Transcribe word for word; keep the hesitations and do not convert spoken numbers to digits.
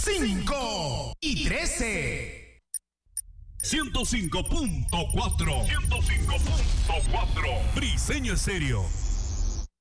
cinco y trece. ciento cinco punto cuatro. ciento cinco punto cuatro. Briseño Estéreo.